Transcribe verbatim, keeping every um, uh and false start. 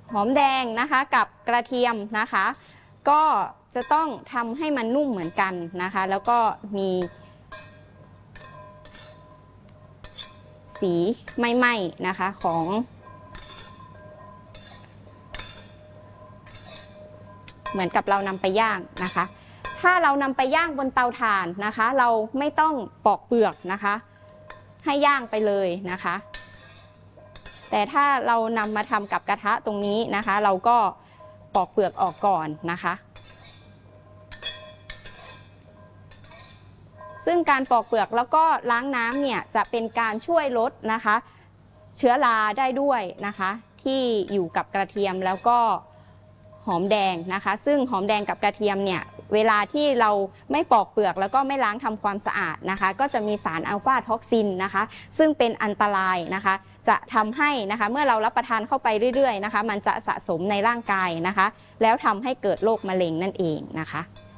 หอมแดงนะคะกับกระเทียมนะคะก็จะต้องทำให้มันนุ่มเหมือนกันนะคะแล้วก็มีสีไม่ไหม้นะคะของเหมือนกับเรานำไปย่างนะคะถ้าเรานำไปย่างบนเตาถ่านนะคะเราไม่ต้องปอกเปลือกนะคะให้ย่างไปเลยนะคะแต่ถ้าเรานำมาทำกับกระทะตรงนี้นะคะเราก็ปอกเปลือกออกก่อนนะคะซึ่งการปอกเปลือกแล้วก็ล้างน้ำเนี่ยจะเป็นการช่วยลดนะคะเชื้อราได้ด้วยนะคะที่อยู่กับกระเทียมแล้วก็หอมแดงนะคะซึ่งหอมแดงกับกระเทียมเนี่ยเวลาที่เราไม่ปอกเปลือกแล้วก็ไม่ล้างทำความสะอาดนะคะก็จะมีสารอัลฟาท็อกซินนะคะซึ่งเป็นอันตรายนะคะจะทำให้นะคะเมื่อเรารับประทานเข้าไปเรื่อยๆนะคะมันจะสะสมในร่างกายนะคะแล้วทำให้เกิดโรคมะเร็งนั่นเองนะคะ